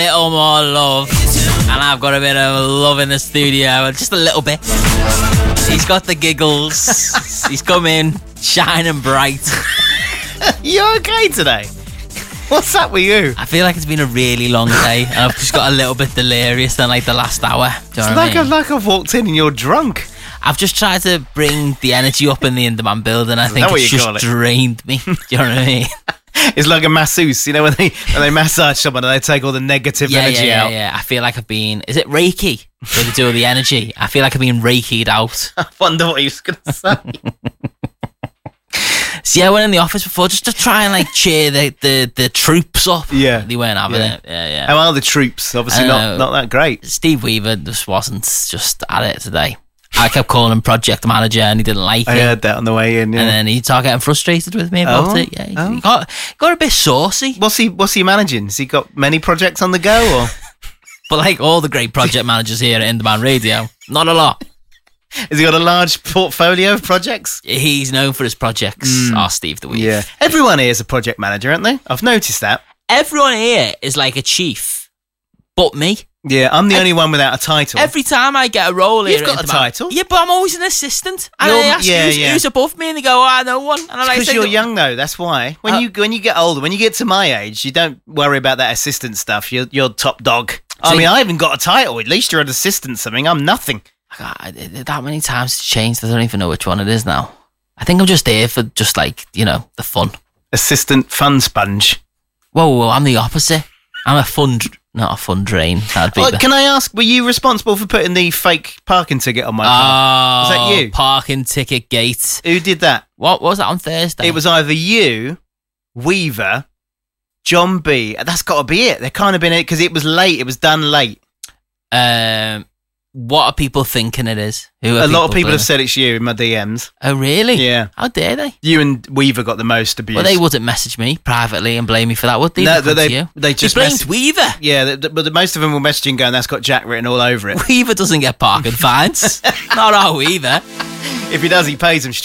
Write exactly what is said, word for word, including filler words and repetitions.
Little more love. And I've got a bit of love in the studio. Just a little bit. He's got the giggles. He's come in shining bright. You okay today? What's up with you? I feel like it's been a really long day, and I've just got a little bit delirious than like the last hour. Do you know It's what like, I mean? like I've walked in and you're drunk. I've just tried to bring the energy up in the Inderman building. I think that what it's you just call it? drained me. Do you know what I mean? It's like a masseuse, you know, when they when they massage someone and they take all the negative Yeah, energy yeah, yeah, out. yeah. I feel like I've been. Is it Reiki? Where they do all the energy? I feel like I've been Reiki'd out. I wonder what he was going to say. So yeah, I went in the office before just to try and like cheer the, the, the troops up. Yeah. They weren't having Yeah. it. Yeah, yeah. How are the troops? Obviously I not, know. not that great. Steve Weaver just wasn't just at it today. I kept calling him project manager and he didn't like I it. heard that on the way in. Yeah. And then he started getting frustrated with me about Oh, it. Yeah, he, oh. he got got a bit saucy. What's he What's he managing? Has he got many projects on the go? Or But like all the great project managers here at Inderman Radio, not a lot. has he got a large portfolio of projects? He's known for his projects. Oh, Steve the Weaver. Yeah. Everyone here is a project manager, aren't they? I've noticed that. Everyone here is like a chief, but me. Yeah, I'm the only one without a title. Every time I get a role here, You've got at a Inderman- title. Yeah, but I'm always an assistant. And You're- I ask yeah, who's, yeah. who's above me, and they go, "Oh, I know one." And I'm like, Because say, you're young though, that's why. When Uh, you when you get older, when you get to my age, you don't worry about that assistant stuff. You're you're top dog. I See- mean, I haven't got a title. At least you're an assistant something. I'm nothing. God, it- it- that many times it's changed. I don't even know which one it is now. I think I'm just here for just like you know the fun. Assistant fun sponge. Whoa, whoa, I'm the opposite. I'm a fun, dr- not a fun drain. That'd be Oh, the- can I ask, were you responsible for putting the fake parking ticket on my car? Oh, Was that you? Parking ticket gate. Who did that? What, what was that on Thursday? It was either you, Weaver, John B. That's got to be it. They're kind of been it because it was late. It was done late. Um, what are people thinking it is? Who are A lot of people blaming? have said it's you in my D Ms. Oh, really? Yeah. How dare they? You and Weaver got the most abuse. Well, they wouldn't message me privately and blame me for that, would they? No, They come they- to you. they just blamed mess- Weaver. Yeah, th- th- but the, most of them were messaging going, that's got Jack written all over it. Weaver doesn't get parking fines. Not our Weaver. If he does, he pays them straight.